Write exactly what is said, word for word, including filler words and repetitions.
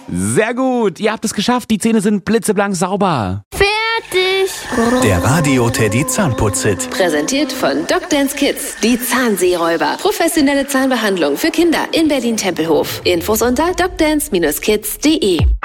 Sehr gut, ihr habt es geschafft. Die Zähne sind blitzeblank sauber. Fertig. Der Radio Teddy Zahnputz-Hit. Präsentiert von Docdance Kids. Die Zahnseeräuber. Professionelle Zahnbehandlung für Kinder in Berlin-Tempelhof. Infos unter docdance Bindestrich kids punkt de.